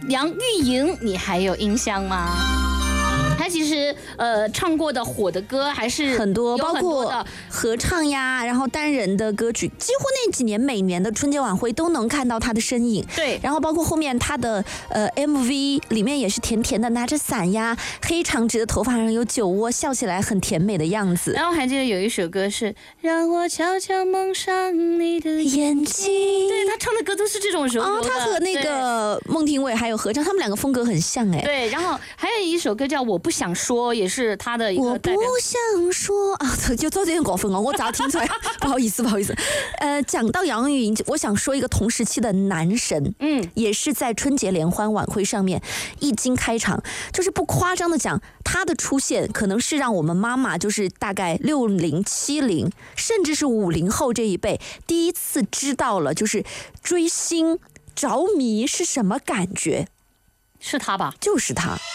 杨钰莹，你还有印象吗？他其实唱过的火的歌还是很多， 有包括很多的合唱呀，然后单人的歌曲，几乎那几年每年的春节晚会都能看到他的身影。 对， 然后包括后面他的MV 里面也是甜甜的，拿着伞呀，黑长直的头发上有酒窝，笑起来很甜美的样子。 然后还记得有一首歌是让我悄悄蒙上你的眼睛， 对，他唱的歌都是这种柔柔的。 他和那个孟庭苇还有合唱，他们两个风格很像哎。 对，然后还有一首歌叫《我不想说》，也是他的一个代表。 我不想说啊，就这有点过分哦，我只要听出来，不好意思。讲到杨钰莹，我想说一个同时期的男神，也是在春节联欢晚会上面一经开场，就是不夸张的讲，他的出现可能是让我们妈妈就是大概60、70，甚至是50后这一辈第一次知道了，就是追星着迷是什么感觉。 是他吧？ 就是他。